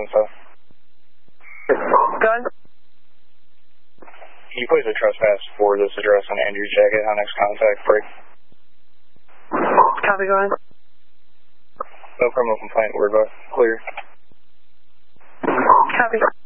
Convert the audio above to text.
info. Go ahead. Can you place a trespass for this address on Andrew Jacket on next contact break? Copy, go ahead. No criminal complaint, word clear. Copy.